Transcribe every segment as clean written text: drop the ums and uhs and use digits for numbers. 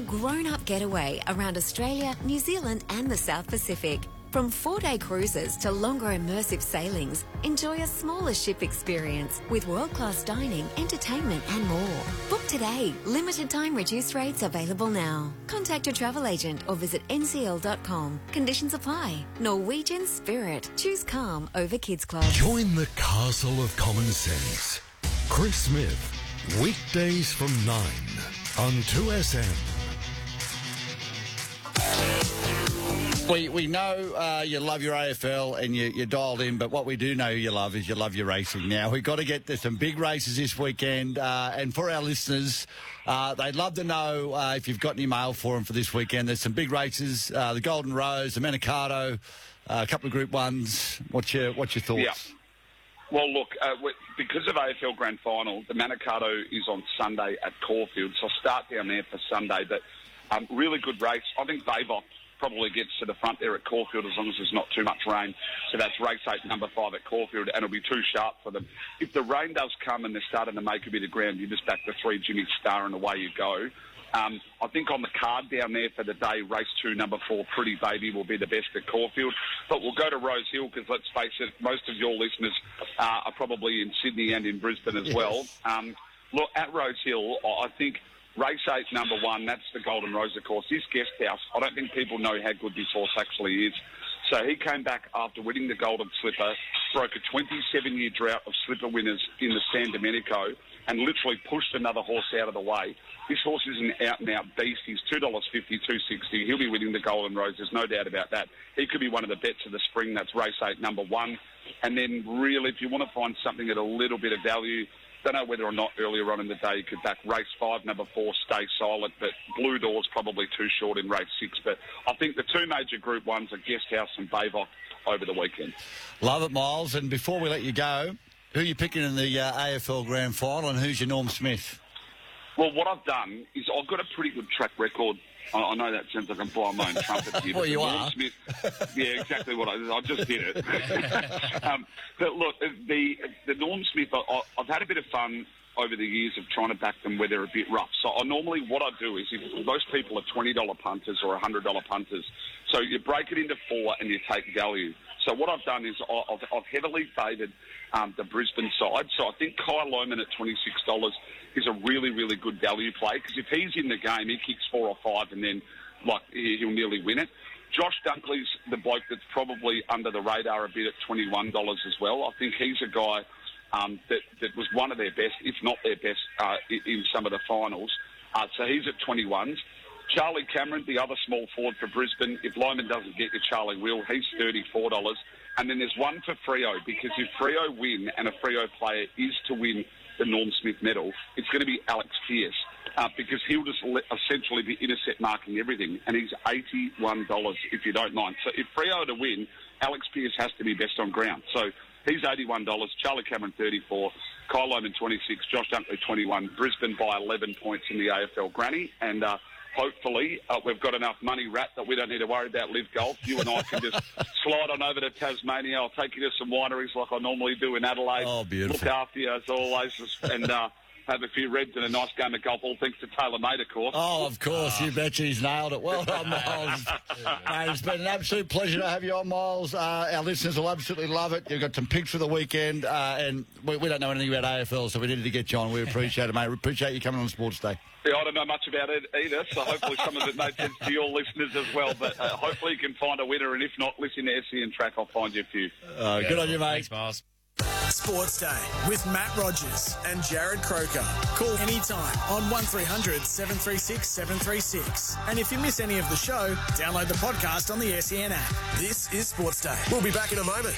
grown-up getaway around Australia, New Zealand and the South Pacific. From 4-day cruises to longer immersive sailings, enjoy a smaller ship experience with world-class dining, entertainment and more. Book today. Limited time reduced rates available now. Contact your travel agent or visit ncl.com. Conditions apply. Norwegian Spirit. Choose calm over Kids Club. Join the castle of common sense. Chris Smith, weekdays from 9 on 2SM. We know you love your AFL and you're dialed in, but what we do know you love is you love your racing. Now, we've got to get to some big races this weekend, and for our listeners, they'd love to know if you've got any mail for them for this weekend. There's some big races, the Golden Rose, the Manikato, a couple of Group 1s. What's your thoughts? Yeah. Well, look, because of AFL Grand Final, the Manikato is on Sunday at Caulfield, so I'll start down there for Sunday. But really good race. I think Bayvok probably gets to the front there at Caulfield as long as there's not too much rain. So that's race 8, number 5 at Caulfield, and it'll be too sharp for them. If the rain does come and they're starting to make a bit of ground, you just back the 3 Jimmy Star and away you go. I think on the card down there for the day, race 2, number 4, Pretty Baby will be the best at Caulfield. But we'll go to Rose Hill because, let's face it, most of your listeners are probably in Sydney and in Brisbane as well. Look, at Rose Hill, I think race 8, number 1, that's the Golden Rose, of course. This guest house, I don't think people know how good this horse actually is. So he came back after winning the Golden Slipper, broke a 27-year drought of slipper winners in the San Domenico, and literally pushed another horse out of the way. This horse is an out-and-out beast. He's $2.50, $2.60. He'll be winning the Golden Rose. There's no doubt about that. He could be one of the bets of the spring. That's race 8, number 1. And then really, if you want to find something at a little bit of value, don't know whether or not earlier on in the day you could back race 5, number 4, Stay Silent, but Blue Door's probably too short in race 6. But I think the 2 major Group 1s are Guest House and Bayvok over the weekend. Love it, Miles. And before we let you go, who are you picking in the AFL Grand Final and who's your Norm Smith? Well, what I've done is I've got a pretty good track record. I know that sounds like I'm blowing my own trumpet here. Well, you are. Smith, yeah, exactly what I just did it. But look, the Norm Smith, I've had a bit of fun over the years of trying to back them where they're a bit rough. So normally what I do is, if most people are $20 punters or $100 punters, so you break it into 4 and you take value. So what I've done is I've heavily favoured the Brisbane side. So I think Kyle Lohmann at $26 is a really, really good value play, because if he's in the game, he kicks 4 or 5 and then he'll nearly win it. Josh Dunkley's the bloke that's probably under the radar a bit at $21 as well. I think he's a guy that was one of their best, if not their best, in some of the finals. So he's at 21s. Charlie Cameron, the other small forward for Brisbane, if Lohmann doesn't get you, Charlie will. He's $34. And then there's one for Freo, because if Freo win and a Freo player is to win the Norm Smith medal, it's going to be Alex Pearce, because he'll just essentially be intercept marking everything, and he's $81 if you don't mind. So if Freo to win, Alex Pearce has to be best on ground. So he's $81, Charlie Cameron $34, Kyle Lohmann $26, Josh Dunkley $21, Brisbane by 11 points in the AFL Granny, and hopefully we've got enough money wrapped that we don't need to worry about Live Golf. You and I can just slide on over to Tasmania. I'll take you to some wineries like I normally do in Adelaide. Oh, beautiful. Look after you as always, and have a few reds and a nice game of golf, all thanks to TaylorMade, of course. Oh, of course. You betcha he's nailed it. Well done, Miles. Mate, it's been an absolute pleasure to have you on, Miles. Our listeners will absolutely love it. You've got some picks for the weekend, and we don't know anything about AFL, so we needed to get you on. We appreciate it, mate. We appreciate you coming on Sports Day. Yeah, I don't know much about it either, so hopefully some of it made sense to your listeners as well. But hopefully you can find a winner, and if not, listen to SEN Track. I'll find you a few. Good on you, mate. Thanks, Miles. Sports Day with Matt Rogers and Jared Croker. Call anytime on 1300 736 736. And if you miss any of the show, download the podcast on the SEN app. This is Sports Day. We'll be back in a moment.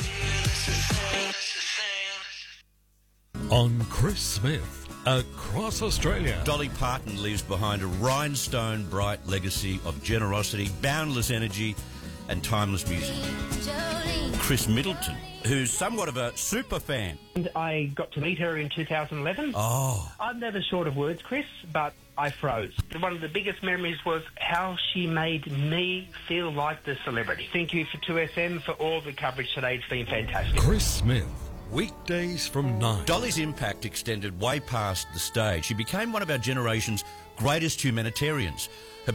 On Chris Smith, across Australia. Dolly Parton leaves behind a rhinestone bright legacy of generosity, boundless energy and timeless music. Chris Middleton, who's somewhat of a super fan. And I got to meet her in 2011. Oh. I'm never short of words, Chris, but I froze. One of the biggest memories was how she made me feel like the celebrity. Thank you for 2SM for all the coverage today. It's been fantastic. Chris Smith, weekdays from 9. Dolly's impact extended way past the stage. She became one of our generation's greatest humanitarians.